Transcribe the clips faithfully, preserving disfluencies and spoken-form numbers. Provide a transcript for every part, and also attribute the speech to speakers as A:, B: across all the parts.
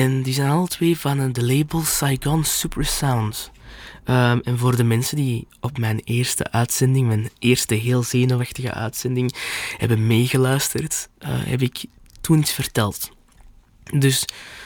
A: En die zijn alle twee van uh, de label Saigon Supersound. Um, en voor de mensen die op mijn eerste uitzending, mijn eerste heel zenuwachtige uitzending, hebben meegeluisterd, uh, heb ik toen iets verteld. Dus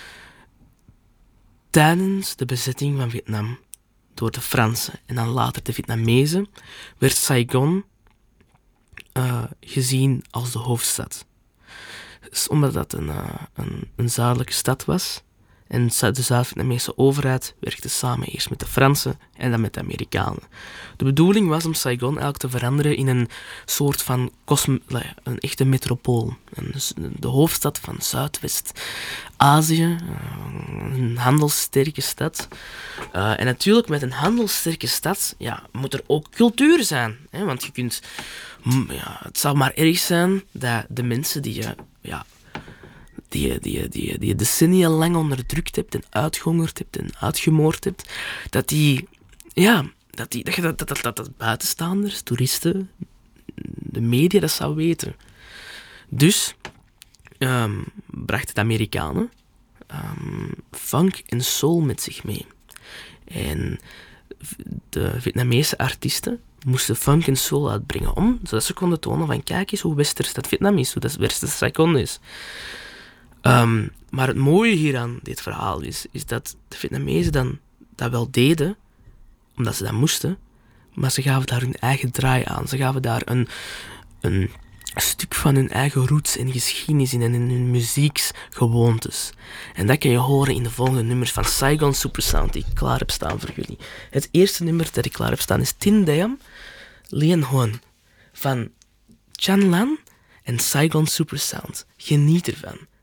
A: tijdens de bezetting van Vietnam door de Fransen en dan later de Vietnamezen werd Saigon uh, gezien als de hoofdstad. Dus omdat dat een, uh, een, een zuidelijke stad was. En de Zuid-Vietnamese overheid werkte samen eerst met de Fransen en dan met de Amerikanen. De bedoeling was om Saigon eigenlijk te veranderen in een soort van cosmo- een echte metropool. Een, de hoofdstad van Zuidwest-Azië. Een handelssterke stad. Uh, en natuurlijk met een handelssterke stad ja, moet er ook cultuur zijn. Hè? Want je kunt... Ja, het zou maar erg zijn dat de mensen die je... Ja, die je, die, je, die, je, die je decennia lang onderdrukt hebt en uitgehongerd hebt en uitgemoord hebt, dat die, ja, dat, die, dat, dat, dat, dat, dat buitenstaanders, toeristen, de media dat zou weten. Dus um, brachten de Amerikanen um, funk en soul met zich mee. En de Vietnamese artiesten moesten funk en soul uitbrengen om, zodat ze konden tonen van kijk eens hoe westers dat Vietnam is, hoe dat westers Saigon is. Um, maar het mooie hier aan dit verhaal is, is dat de Vietnamezen dan dat wel deden, omdat ze dat moesten, maar ze gaven daar hun eigen draai aan. Ze gaven daar een, een stuk van hun eigen roots en geschiedenis in en in hun muzieksgewoontes. En dat kan je horen in de volgende nummers van Saigon Supersound die ik klaar heb staan voor jullie. Het eerste nummer dat ik klaar heb staan is Tin Dayam, Lien Hoan van Chan Lan en Saigon Supersound. Geniet ervan.